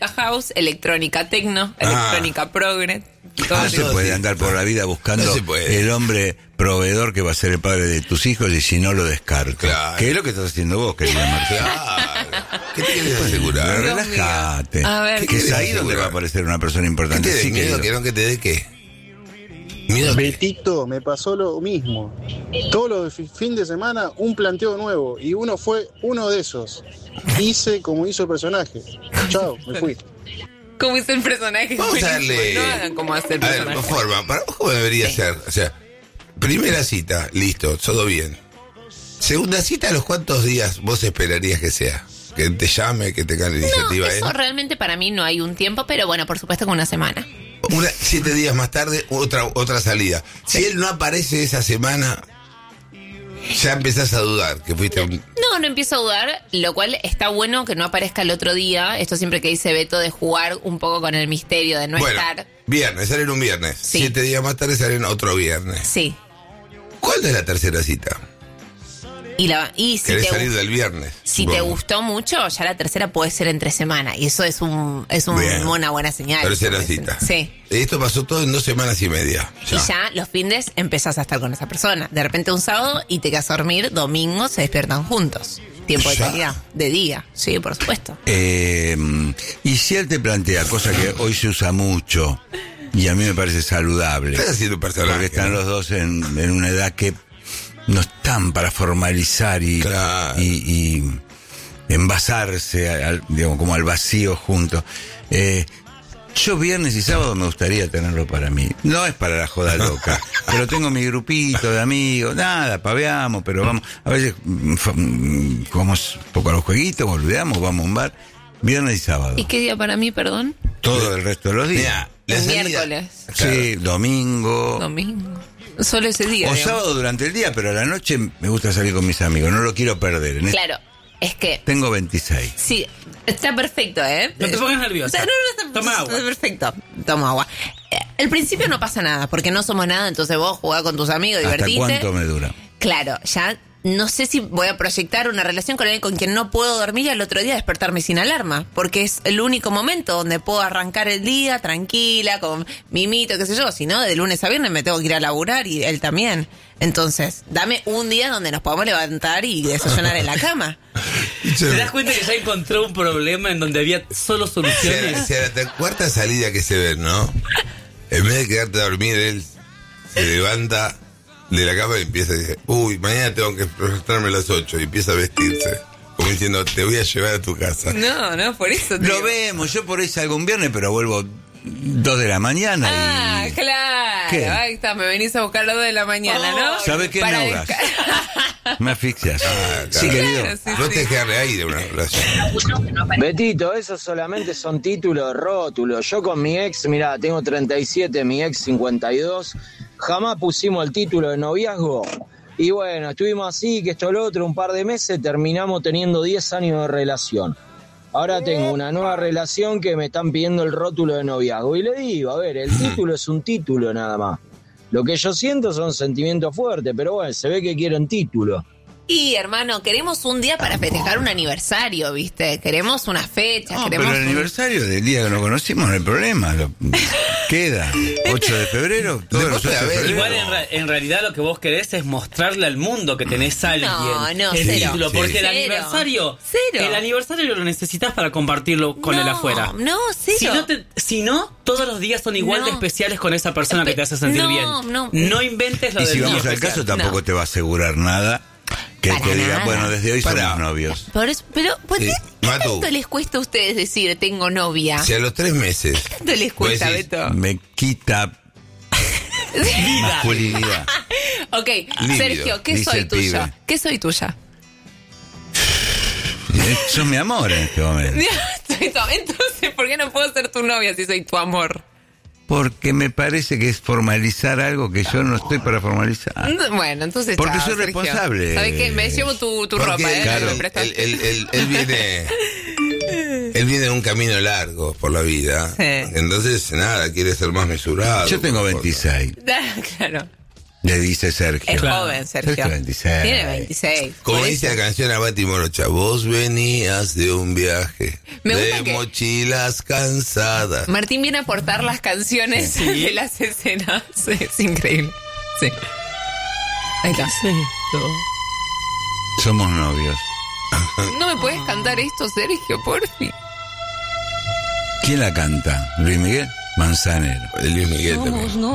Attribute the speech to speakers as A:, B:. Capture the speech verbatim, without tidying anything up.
A: house, electrónica techno, electrónica ah. progre.
B: No se puede andar por la vida buscando no el hombre proveedor que va a ser el padre de tus hijos y si no lo descarto. Claro. ¿Qué es lo que estás haciendo vos, querida Marcela?
C: Claro. ¿Qué te quieres asegurar?
B: Relájate. A ver, que es ahí donde va a aparecer una persona importante.
C: ¿Qué te
B: sí,
C: miedo que no que te dé qué?
D: Miedo Betito, me pasó lo mismo. Todos los fin de semana un planteo nuevo y uno fue uno de esos. Hice como hizo el personaje. Chao, me fui.
A: ¿Cómo hizo el personaje?
C: Vamos a darle...
A: No hagan como hace el personaje.
C: A ver, forma, para vos cómo debería sí. ser. O sea, primera cita, listo, todo bien. Segunda cita, ¿a los cuántos días vos esperarías que sea? Que te llame, que te gane la iniciativa.
A: No, eso
C: ¿eh?
A: realmente para mí no hay un tiempo, pero bueno, por supuesto que una semana.
C: Una, siete días más tarde, otra otra salida. Si sí. él no aparece esa semana, ya empezás a dudar que fuiste un...
A: No, no empiezo a dudar, lo cual está bueno que no aparezca el otro día. Esto siempre que dice Beto de jugar un poco con el misterio de no
C: bueno,
A: estar.
C: Viernes, salen un viernes. Sí. Siete días más tarde salen otro viernes.
A: Sí.
C: ¿Cuál es la tercera cita?
A: Y, la, y si
C: ¿Querés
A: te,
C: salir del viernes?
A: Si
C: supongo.
A: te gustó mucho, ya la tercera puede ser entre semana. Y eso es un es un, una buena señal.
C: Tercera cita.
A: Sí.
C: Esto pasó todo en dos semanas y media.
A: Ya. Y ya los fines empezás a estar con esa persona. De repente un sábado y te quedas a dormir, domingo se despiertan juntos. Tiempo de calidad, de día. Sí, por supuesto.
B: Eh, y si él te plantea, cosa que hoy se usa mucho y a mí me parece saludable.
C: Estás haciendo personaje,
B: porque están
C: ¿no?
B: los dos en, en una edad que no están para formalizar y,
C: claro.
B: y, y envasarse al, digamos, como al vacío juntos. Eh, yo viernes y sábado me gustaría tenerlo para mí. No es para la joda loca, pero tengo mi grupito de amigos, nada, paveamos, pero vamos, a veces jugamos un poco a los jueguitos, volvemos, vamos a un bar, viernes y sábado.
A: ¿Y qué día para mí, perdón?
B: Todo el resto de los días.
C: Mira,
A: el miércoles.
B: Sí, domingo.
A: Domingo. Solo ese día.
B: O
A: digamos.
B: sábado durante el día, pero a la noche me gusta salir con mis amigos, no lo quiero perder. En
A: claro, es que...
B: Tengo veintiséis.
A: Sí, está perfecto, ¿eh?
E: No te pongas nerviosa.
A: O sea, no, no, está, Toma agua. Está perfecto, toma agua. Eh, al principio no pasa nada, porque no somos nada, entonces vos jugás con tus amigos, divertite.
B: ¿Hasta cuánto me dura?
A: Claro, ya... No sé si voy a proyectar una relación con alguien con quien no puedo dormir y al otro día despertarme sin alarma, porque es el único momento donde puedo arrancar el día tranquila, con mimito, qué sé yo. Si no, de lunes a viernes me tengo que ir a laburar y él también. Entonces, dame un día donde nos podamos levantar y desayunar en la cama.
E: ¿Te das cuenta que ya encontró un problema en donde había solo soluciones?
C: Si a la cuarta salida que se ve, ¿no? En vez de quedarte a dormir, él se levanta de la cama y empieza a decir, uy, mañana tengo que despertarme a las ocho, y empieza a vestirse, como diciendo, te voy a llevar a tu casa.
A: No, no, por eso te
B: Lo
A: digo.
B: vemos, yo por ahí salgo un viernes, pero vuelvo dos de la mañana.
A: Ah,
B: y...
A: claro.
B: ¿Qué?
A: Ahí está, me venís a buscar a las dos de la mañana, ¿no?
B: ¿Sabes qué?
A: Para
B: No,
A: desca-
B: me asfixias.
C: Ah,
B: sí,
C: claro.
B: querido.
A: Claro, sí,
C: No
A: sí.
C: te dejes ahí de una relación.
F: Betito, esos solamente son títulos, rótulos. Yo con mi ex, mirá, tengo treinta y siete, mi ex cincuenta y dos. Jamás pusimos el título de noviazgo. Y bueno, estuvimos así, que esto lo otro, un par de meses, terminamos teniendo diez años de relación. Ahora tengo una nueva relación que me están pidiendo el rótulo de noviazgo. Y le digo, a ver, el título es un título nada más. Lo que yo siento son sentimientos fuertes, pero bueno, se ve que quieren título.
A: Y, hermano, queremos un día para festejar un aniversario, ¿viste? Queremos una fecha,
B: No,
A: queremos...
B: pero el
A: un-
B: aniversario del día que nos conocimos no hay problema. Lo, queda. ocho de febrero, todos los ocho de febrero.
E: Igual en, ra- en realidad lo que vos querés es mostrarle al mundo que tenés a alguien.
A: No, no,
E: el
A: cero.
E: título,
C: Sí.
E: porque el
A: Cero.
E: aniversario,
A: Cero.
E: el aniversario lo necesitas para compartirlo con
A: no,
E: el afuera.
A: No, cero.
E: Si no, te- si no, todos los días son igual
A: No.
E: de especiales con esa persona que te hace sentir
A: No,
E: bien.
A: no.
E: No inventes lo
B: Y
E: del
B: si
E: día
B: vamos al
E: especial.
B: caso, tampoco
A: No.
B: te va a asegurar nada que
A: Para
B: te diga,
A: nada.
B: bueno, desde hoy
C: Para.
B: somos novios.
A: Por eso, pero, ¿por qué,
C: Sí.
A: qué
C: Matu.
A: tanto les cuesta a ustedes decir tengo novia?
C: Si a los tres meses
A: ¿Qué tanto les cuesta,
C: Vos decís,
A: Beto?
B: Me quita masculinidad.
A: Ok,
C: Lívido,
A: Sergio, ¿qué
B: dice
A: soy
B: el
A: tuya?
B: pibe.
A: ¿Qué soy tuya?
B: Sos mi amor en este momento.
A: Entonces, ¿por qué no puedo ser tu novia si soy tu amor?
B: Porque me parece que es formalizar algo que yo no estoy para formalizar.
A: Bueno, entonces
B: Porque
A: chao,
B: soy
A: Sergio.
B: responsable.
A: ¿Sabes qué? Me llevo tu, tu
C: porque
A: ropa, ¿eh?
B: claro,
A: ¿Me
C: él,
A: prestas?
C: él, él, él- él viene él viene de un camino largo por la vida.
A: Sí.
C: Entonces, nada, quiere ser más mesurado.
B: Yo tengo veintiséis.
A: Claro.
B: Le dice Sergio.
A: Es
E: Claro.
A: joven, Sergio.
B: Sergio veintiséis.
A: Tiene veintiséis.
C: Como
A: Por
C: dice
A: eso.
C: la canción Abati Morocha, vos venías de un viaje
A: Me
C: de
A: gusta que-
C: mochilas cansadas.
A: Martín viene a aportar las canciones
E: Sí.
A: de las escenas. Es increíble. Sí. Ahí está.
B: Somos novios.
A: No me puedes cantar esto, Sergio, por fin.
B: ¿Quién la canta? ¿Luis Miguel? Manzanero.
C: El Luis Miguel también.
A: Somos